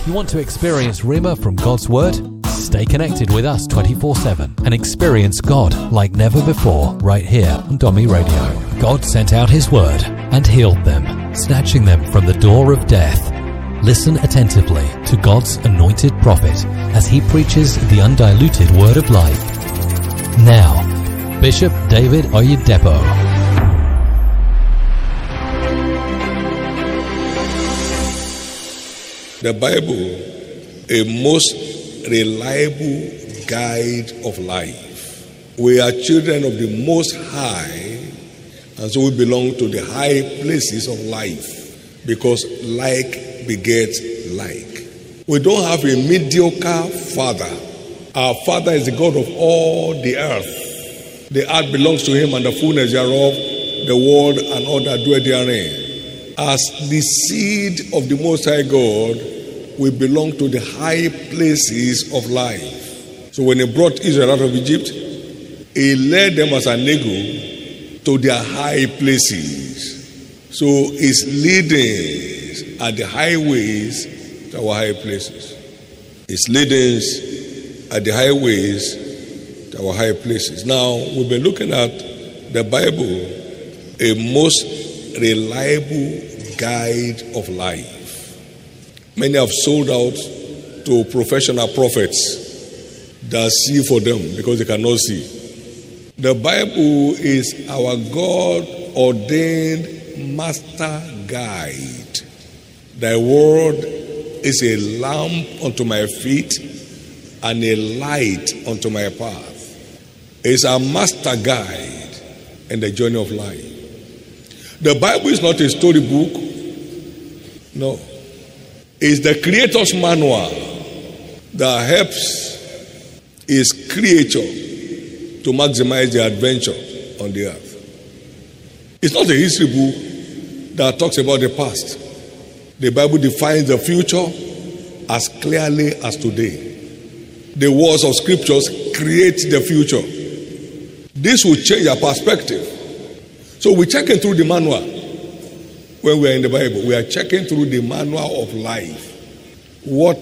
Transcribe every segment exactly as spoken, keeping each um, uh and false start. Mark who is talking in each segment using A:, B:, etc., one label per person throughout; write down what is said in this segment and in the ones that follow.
A: You want to experience Rhema from God's Word? Stay connected with us twenty-four seven and experience God like never before right here on Domi Radio. God sent out His Word and healed them, snatching them from the door of death. Listen attentively to God's anointed prophet as he preaches the undiluted Word of life. Now, Bishop David Oyedepo.
B: The Bible, a most reliable guide of life. We are children of the Most High, and so we belong to the high places of life, because like begets like. We don't have a mediocre Father. Our Father is the God of all the earth. The earth belongs to Him and the fullness thereof, the world and all that dwell therein. As the seed of the Most High God, we belong to the high places of life. So when He brought Israel out of Egypt, He led them as an eagle to their high places. So His leadings are the highways to our high places. His leadings are the highways to our high places. Now, we've been looking at the Bible, a most reliable guide of life. Many have sold out to professional prophets that see for them because they cannot see. The Bible is our God-ordained master guide. Thy word is a lamp unto my feet and a light unto my path. It's our master guide in the journey of life. The Bible is not a storybook. No. It's the Creator's manual that helps His creature to maximize their adventure on the earth. It's not a history book that talks about the past. The Bible defines the future as clearly as today. The words of scriptures create the future. This will change our perspective. So we're checking through the manual. When we are in the Bible, we are checking through the manual of life. What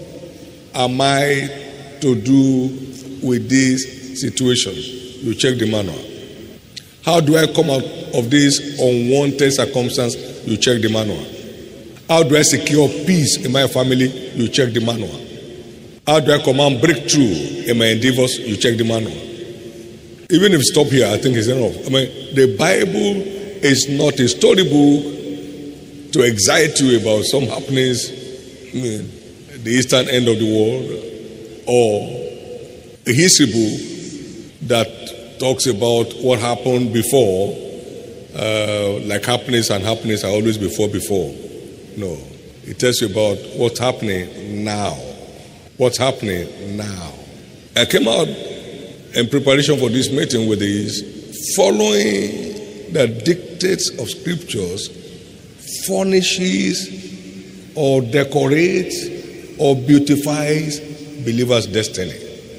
B: am I to do with this situation? You check the manual. How do I come out of this unwanted circumstance? You check the manual. How do I secure peace in my family? You check the manual. How do I command breakthrough in my endeavors? You check the manual. Even if you stop here, I think it's enough. I mean, the Bible is not a storybook to excite you about some happenings in the eastern end of the world, or a history book that talks about what happened before, uh, like happenings and happenings are always before before. No, it tells you about what's happening now. What's happening now. I came out in preparation for this meeting with this, following the dictates of scriptures furnishes or decorates or beautifies believers' destiny.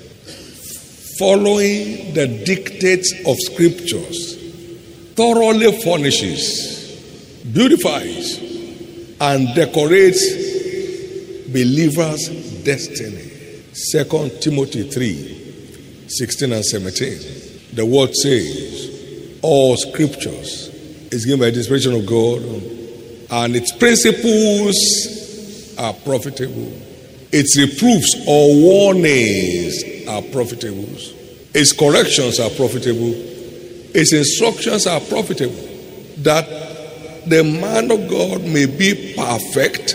B: Following the dictates of scriptures thoroughly furnishes, beautifies, and decorates believers' destiny. Second Timothy three, sixteen and seventeen. The word says, all scriptures is given by the inspiration of God, and its principles are profitable. Its reproofs or warnings are profitable. Its corrections are profitable. Its instructions are profitable. That the man of God may be perfect,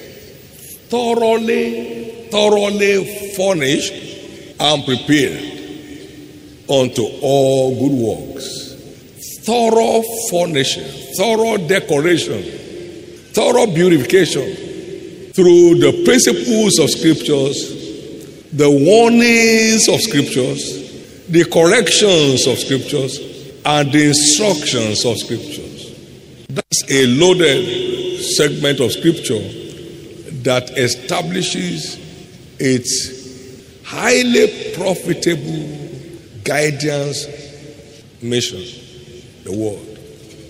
B: thoroughly, thoroughly furnished and prepared unto all good works. Thorough furnishing, thorough decoration, thorough beautification through the principles of scriptures, the warnings of scriptures, the corrections of scriptures, and the instructions of scriptures. That's a loaded segment of scripture that establishes its highly profitable guidance mission, the world.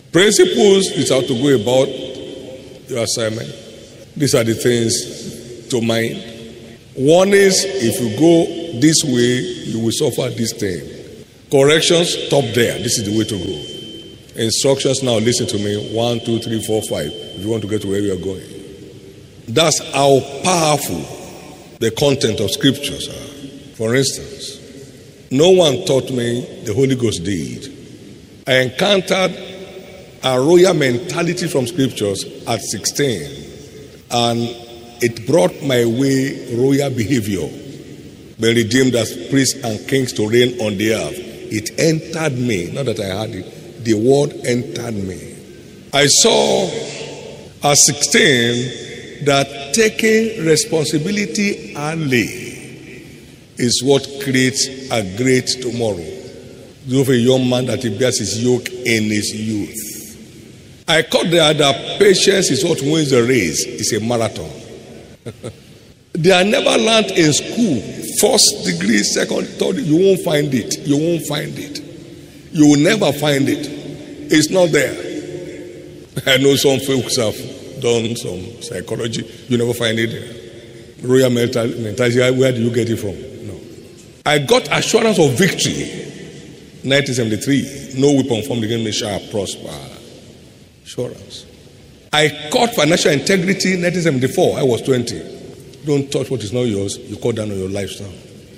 B: Principles is how to go about your assignment. These are the things to mind. Warnings, if you go this way, you will suffer this thing. Corrections, stop there. This is the way to go. Instructions, now listen to me. One, two, three, four, five. If you want to get to where you are going. That's how powerful the content of scriptures are. For instance, no one taught me the Holy Ghost did. I encountered a royal mentality from scriptures at sixteen, and it brought my way royal behavior. Being redeemed as priests and kings to reign on the earth. It entered me, not that I had it, the word entered me. I saw at sixteen that taking responsibility early is what creates a great tomorrow. You have a young man that he bears his yoke in his youth. I caught there that patience is what wins the race. It's a marathon. They are never learned in school. First degree, second, third, you won't find it. You won't find it. You will never find it. It's not there. I know some folks have done some psychology. You never find it there. Royal mentality, where do you get it from? No. I got assurance of victory. nineteen seventy-three. No weapon formed against me shall prosper. Assurance. I caught financial integrity nineteen seventy-four. I was twenty. Don't touch what is not yours. You cut down on your lifestyle.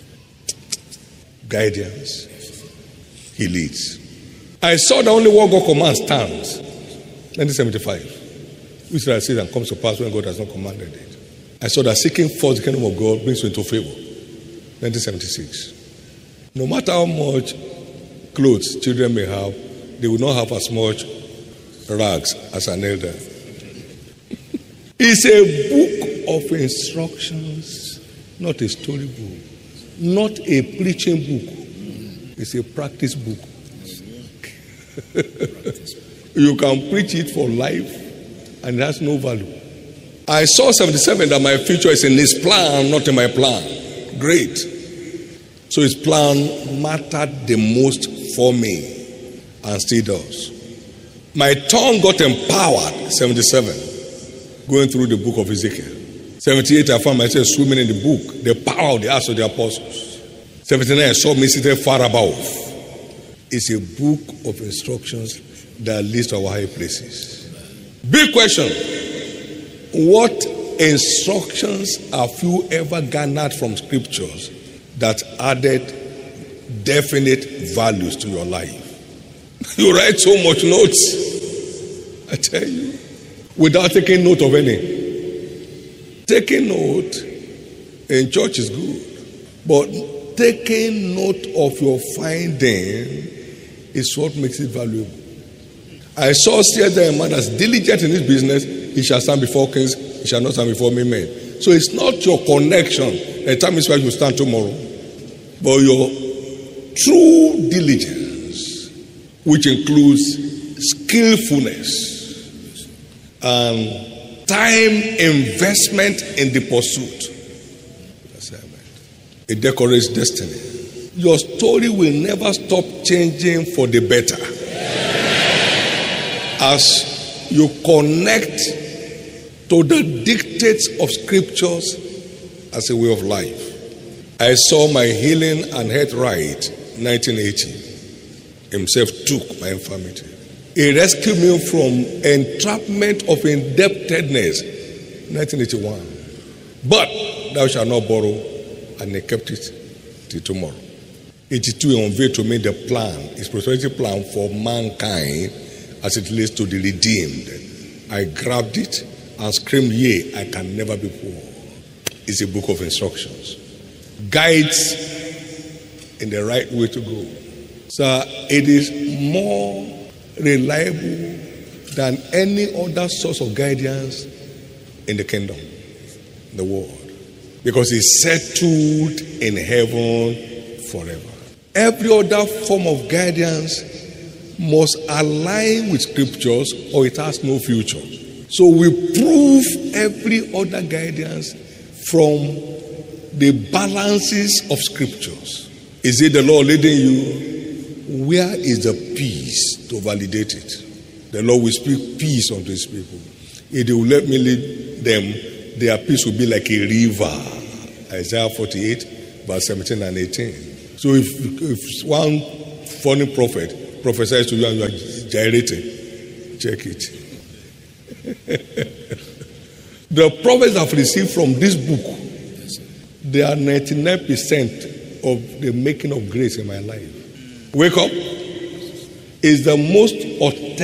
B: Guidance. He leads. I saw the only what God commands stands. nineteen seventy-five. Which I says and comes to pass when God has not commanded it. I saw that seeking first the kingdom of God brings you into favor. nineteen seventy-six. No matter how much clothes children may have, they will not have as much rags as an elder. It's a book of instructions, not a story book, not a preaching book. It's a practice book. You can preach it for life and it has no value. I saw seventy-seven that my future is in his plan, not in my plan. Great. So his plan mattered the most for me and still does. My tongue got empowered, seventy-seven. Going through the book of Ezekiel. seventy-eight, I found myself swimming in the book. The power of the acts of the apostles. seventy-nine, I saw me seated far above. It's a book of instructions that leads to our high places. Big question. What instructions have you ever garnered from scriptures that added definite values to your life? You write so much notes, I tell you, without taking note of any. Taking note in church is good, but taking note of your finding is what makes it valuable. I saw Caesar, a man that's diligent in his business, he shall stand before kings, he shall not stand before me men. So it's not your connection that determines where you stand tomorrow, but your true diligence, which includes skillfulness and time investment in the pursuit. It decorates destiny. Your story will never stop changing for the better. As you connect to the dictates of scriptures as a way of life. I saw my healing and health right nineteen eighty. Himself took my infirmity. He rescued me from entrapment of indebtedness nineteen eighty-one. But thou shalt not borrow, and he kept it till tomorrow. eighty-two, he unveiled to me the plan, his prosperity plan for mankind as it relates to the redeemed. I grabbed it and screamed, yea, I can never be poor. It's a book of instructions. Guides in the right way to go. So it is more reliable than any other source of guidance in the kingdom, the world. Because it's settled in heaven forever. Every other form of guidance must align with scriptures or it has no future. So we prove every other guidance from the balances of scriptures. Is it the Lord leading you? Where is the peace to validate it? The Lord will speak peace unto his people. If they will let me lead them, their peace will be like a river. Isaiah forty-eight, verse seventeen and eighteen. So if, if one funny prophet prophesies to you and you are gyrating, check it. The prophets I've received from this book, they are ninety-nine percent of the making of grace in my life. Wake up is the most authentic